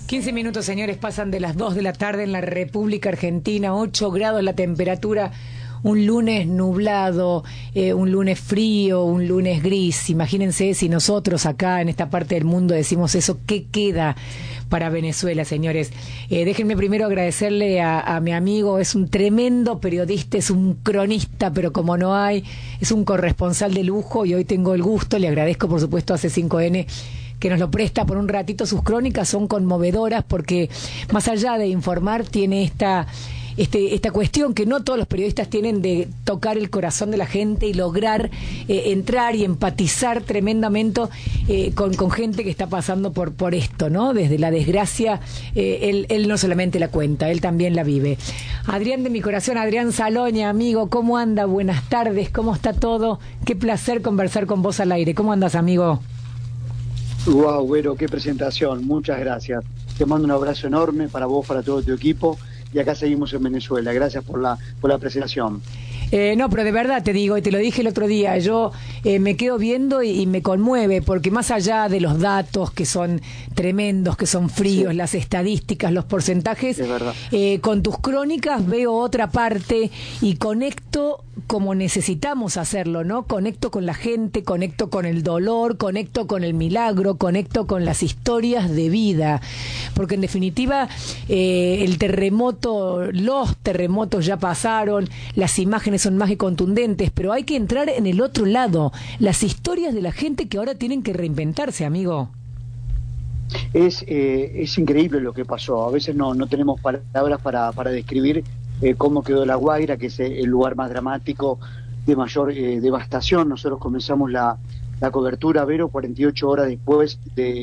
15 minutos, señores, pasan de las 2 de la tarde en la República Argentina, 8 grados la temperatura, un lunes nublado, un lunes frío, un lunes gris. Imagínense si nosotros acá en esta parte del mundo decimos eso, ¿qué queda para Venezuela, señores? Déjenme primero agradecerle a mi amigo, es un tremendo periodista, es un cronista, pero como no hay, es un corresponsal de lujo y hoy tengo el gusto, le agradezco por supuesto a C5N que nos lo presta por un ratito. Sus crónicas son conmovedoras porque más allá de informar tiene esta cuestión que no todos los periodistas tienen de tocar el corazón de la gente y lograr entrar y empatizar tremendamente con gente que está pasando por esto, ¿no? Desde la desgracia, él no solamente la cuenta, él también la vive. Adrián de mi corazón, Adrián Saloña, amigo, ¿cómo anda? Buenas tardes, ¿cómo está todo? Qué placer conversar con vos al aire. ¿Cómo andas, amigo? Wow, Güero, qué presentación, muchas gracias. Te mando un abrazo enorme para vos, para todo tu equipo, y acá seguimos en Venezuela. Gracias por la presentación. No, pero de verdad te digo, y te lo dije el otro día, yo me quedo viendo y me conmueve, porque más allá de los datos que son tremendos, que son fríos, sí, las estadísticas, los porcentajes, es verdad. Con tus crónicas veo otra parte y conecto como necesitamos hacerlo, ¿no? Conecto con la gente, conecto con el dolor, conecto con el milagro, conecto con las historias de vida, porque en definitiva el terremoto, los terremotos ya pasaron, las imágenes son más que contundentes, pero hay que entrar en el otro lado, las historias de la gente que ahora tienen que reinventarse, amigo. Es increíble lo que pasó. A veces no tenemos palabras para describir cómo quedó La Guaira, que es el lugar más dramático, de mayor devastación. Nosotros comenzamos la cobertura, Vero, 48 horas después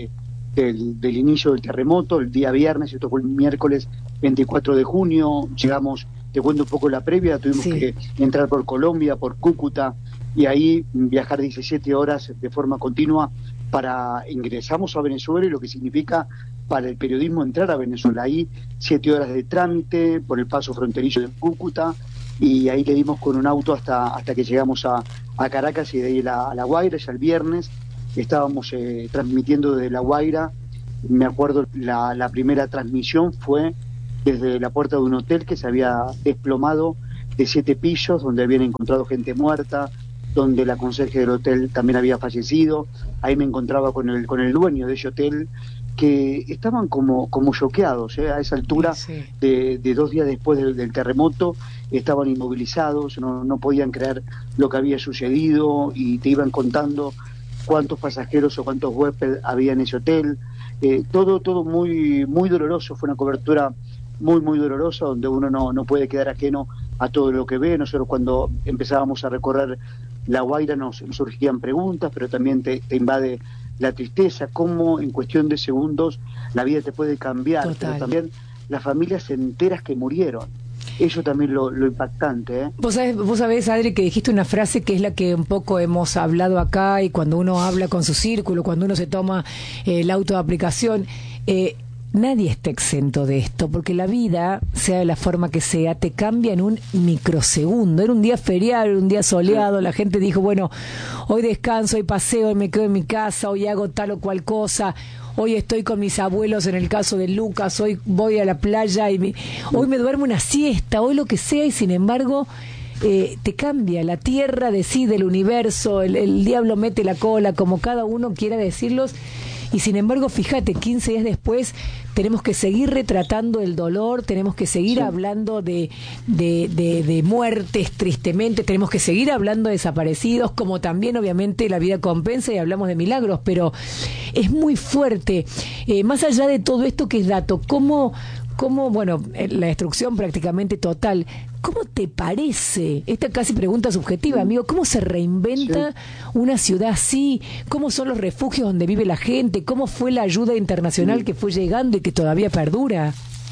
del inicio del terremoto, el día viernes, esto fue el miércoles 24 de junio, llegamos, te cuento un poco la previa, tuvimos que entrar por Colombia, por Cúcuta, y ahí viajar 17 horas de forma continua ingresamos a Venezuela, y lo que significa para el periodismo entrar a Venezuela. Ahí 7 horas de trámite por el paso fronterizo de Cúcuta, y ahí le dimos con un auto hasta que llegamos a Caracas, y de ahí a La Guaira. Ya el viernes estábamos transmitiendo desde La Guaira. Me acuerdo la primera transmisión fue desde la puerta de un hotel que se había desplomado de 7 pisos, donde habían encontrado gente muerta, donde la conserje del hotel también había fallecido. Ahí me encontraba con el dueño de ese hotel, que estaban como choqueados, a esa altura, de 2 días después del terremoto, estaban inmovilizados, no podían creer lo que había sucedido, y te iban contando cuántos pasajeros o cuántos huéspedes había en ese hotel. Todo muy, muy doloroso. Fue una cobertura muy, muy dolorosa, donde uno no puede quedar ajeno a todo lo que ve. Nosotros, cuando empezábamos a recorrer La Guaira, nos surgían preguntas, pero también te invade la tristeza, cómo en cuestión de segundos la vida te puede cambiar. Total. Pero también las familias enteras que murieron. Eso también lo impactante, ¿eh? Vos sabés, Adri, que dijiste una frase que es la que un poco hemos hablado acá, y cuando uno habla con su círculo, cuando uno se toma el auto de aplicación, nadie está exento de esto, porque la vida, sea de la forma que sea, te cambia en un microsegundo. Era un día feriado, era un día soleado, la gente dijo, bueno, hoy descanso, hoy paseo, hoy me quedo en mi casa, hoy hago tal o cual cosa, hoy estoy con mis abuelos, en el caso de Lucas, hoy voy a la playa, hoy me duermo una siesta, hoy lo que sea, y sin embargo te cambia. La tierra decide, el universo, el diablo mete la cola, como cada uno quiera decirlos. Y sin embargo, fíjate, 15 días después tenemos que seguir retratando el dolor, tenemos que seguir hablando de muertes, tristemente, tenemos que seguir hablando de desaparecidos, como también obviamente la vida compensa y hablamos de milagros, pero es muy fuerte. Más allá de todo esto que es dato, ¿cómo, bueno, la destrucción prácticamente total, ¿cómo te parece? Esta casi pregunta subjetiva, amigo, ¿cómo se reinventa una ciudad así? ¿Cómo son los refugios donde vive la gente? ¿Cómo fue la ayuda internacional que fue llegando y que todavía perdura?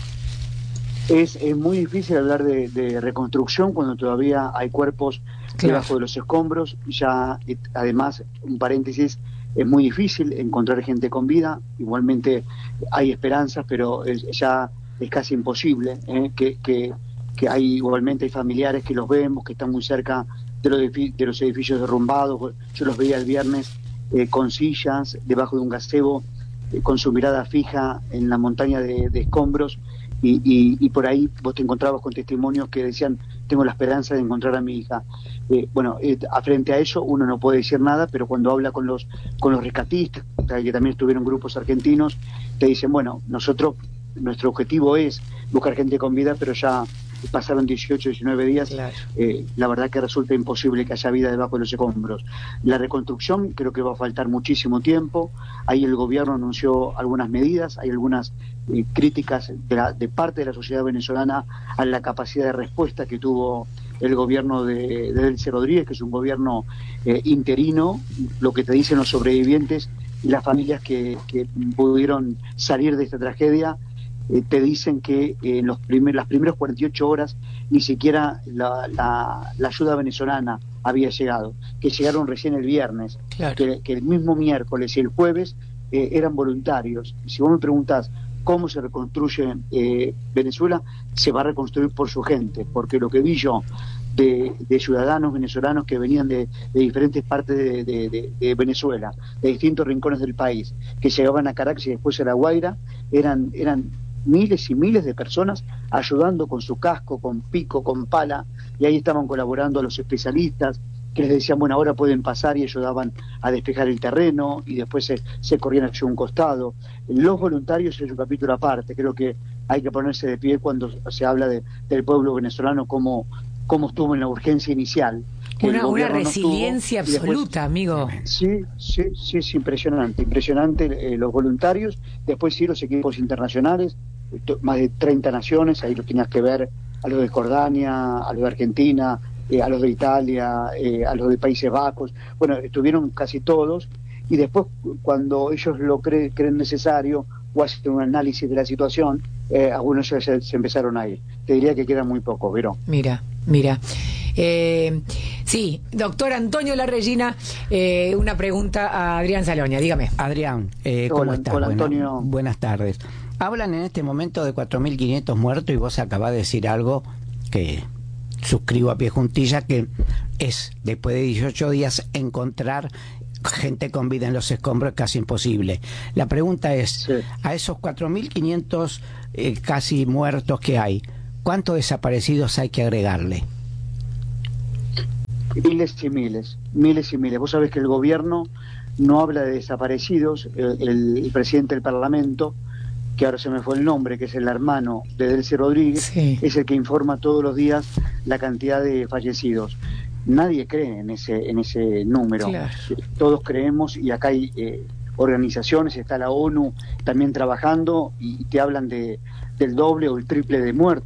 Es muy difícil hablar de reconstrucción cuando todavía hay cuerpos debajo de los escombros. Ya, además, un paréntesis, es muy difícil encontrar gente con vida. Igualmente hay esperanzas, pero ya es casi imposible, que igualmente hay familiares que los vemos, que están muy cerca de los edificios derrumbados. Yo los veía el viernes con sillas debajo de un gazebo, con su mirada fija en la montaña de escombros, y por ahí vos te encontrabas con testimonios que decían: tengo la esperanza de encontrar a mi hija. Frente a eso uno no puede decir nada, pero cuando habla con los rescatistas, que también estuvieron grupos argentinos, te dicen: bueno, nuestro objetivo es buscar gente con vida, pero ya pasaron 18, 19 días, claro. La verdad que resulta imposible que haya vida debajo de los escombros. La reconstrucción creo que va a faltar muchísimo tiempo. Ahí el gobierno anunció algunas medidas, hay algunas críticas de parte de la sociedad venezolana a la capacidad de respuesta que tuvo el gobierno de Delcy Rodríguez, que es un gobierno interino. Lo que te dicen los sobrevivientes y las familias que pudieron salir de esta tragedia, te dicen que en las primeras 48 horas ni siquiera la ayuda venezolana había llegado, que llegaron recién el viernes, claro. que el mismo miércoles y el jueves eran voluntarios. Si vos me preguntás cómo se reconstruye Venezuela, se va a reconstruir por su gente, porque lo que vi yo de ciudadanos venezolanos que venían de diferentes partes de Venezuela, de distintos rincones del país, que llegaban a Caracas y después a La Guaira, eran miles y miles de personas ayudando con su casco, con pico, con pala, y ahí estaban colaborando a los especialistas, que les decían: bueno, ahora pueden pasar, y ayudaban a despejar el terreno, y después se corrían hacia un costado. Los voluntarios es un capítulo aparte. Creo que hay que ponerse de pie cuando se habla del pueblo venezolano, cómo estuvo en la urgencia inicial. Una resiliencia absoluta, amigo. Sí, es impresionante los voluntarios. Después sí, los equipos internacionales, más de 30 naciones, ahí lo tenías que ver, a los de Jordania, a los de Argentina, a los de Italia, a los de Países Bajos. Bueno, estuvieron casi todos, y después, cuando ellos lo creen necesario o hacen un análisis de la situación, algunos ya se empezaron a ir. Te diría que quedan muy pocos, Verón. Mira. Sí, doctor Antonio Larregina, una pregunta a Adrián Salonia, dígame. Adrián, ¿cómo estás? Hola, Antonio. Buenas tardes. Hablan en este momento de 4.500 muertos, y vos acabás de decir algo que suscribo a pie juntilla, que es, después de 18 días, encontrar gente con vida en los escombros es casi imposible. La pregunta es, sí, a esos 4.500 casi muertos que hay, ¿cuántos desaparecidos hay que agregarle? Miles y miles. Vos sabés que el gobierno no habla de desaparecidos. El presidente del Parlamento, que ahora se me fue el nombre, que es el hermano de Delcy Rodríguez, sí, es el que informa todos los días la cantidad de fallecidos. Nadie cree en ese número. Claro. Todos creemos, y acá hay organizaciones, está la ONU también trabajando, y te hablan del doble o el triple de muertos.